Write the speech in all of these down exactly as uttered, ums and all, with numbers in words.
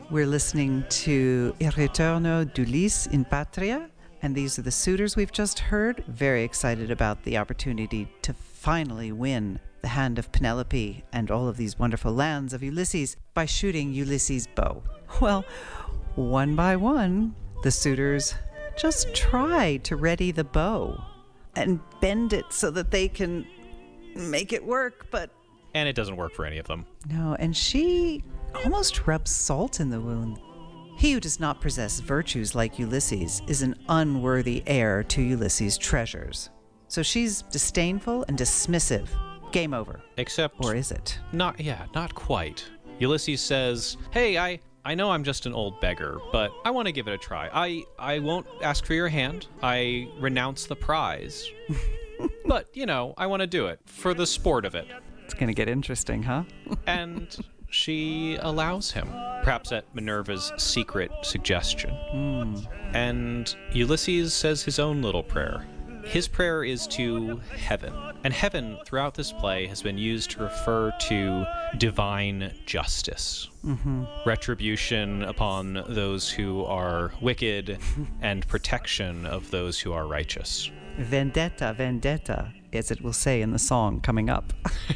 We're listening to Il Ritorno d'Ulisse in Patria, and these are the suitors we've just heard. Very excited about the opportunity to finally win the hand of Penelope and all of these wonderful lands of Ulysses by shooting Ulysses' bow. Well, one by one, the suitors just try to ready the bow and bend it so that they can make it work, but... And it doesn't work for any of them. No, and she almost rubs salt in the wound. He who does not possess virtues like Ulysses is an unworthy heir to Ulysses' treasures. So she's disdainful and dismissive. Game over. Except... Or is it? Not, yeah, not quite. Ulysses says, hey, I... I know I'm just an old beggar, but I want to give it a try. I, I won't ask for your hand. I renounce the prize. But, you know, I want to do it for the sport of it. It's going to get interesting, huh? And she allows him, perhaps at Minerva's secret suggestion. Mm. And Ulysses says his own little prayer. His prayer is to heaven. And heaven, throughout this play, has been used to refer to divine justice. Mm-hmm. Retribution upon those who are wicked and protection of those who are righteous. Vendetta, vendetta, as it will say in the song coming up.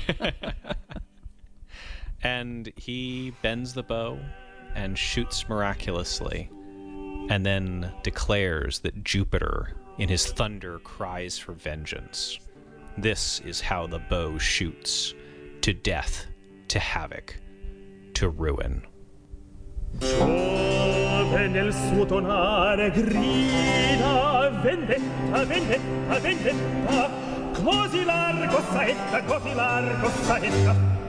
And he bends the bow and shoots miraculously, and then declares that Jupiter in his thunder cries for vengeance. This is how the bow shoots, to death, to havoc, to ruin. Giove nel suo tonare grida vendetta, vendetta, vendetta, così largo saetta, così largo saetta.